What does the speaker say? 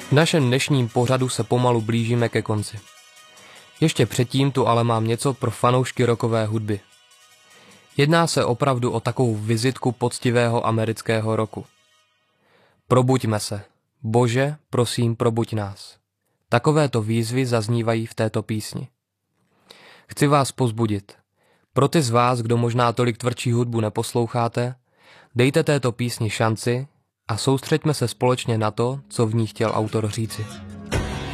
V našem dnešním pořadu se pomalu blížíme ke konci. Ještě předtím tu ale mám něco pro fanoušky rockové hudby. Jedná se opravdu o takovou vizitku poctivého amerického rocku. Probuďme se. Bože, prosím, probuď nás. Takovéto výzvy zaznívají v této písni. Chci vás povzbudit. Pro ty z vás, kdo možná tolik tvrdší hudbu neposloucháte, dejte této písni šanci a soustřeďme se společně na to, co v ní chtěl autor říci.